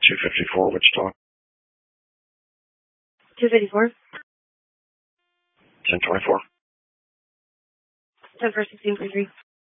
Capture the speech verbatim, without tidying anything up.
two fifty-four, Wichita. two fifty-four. ten twenty-four. ten four sixteen forty-three.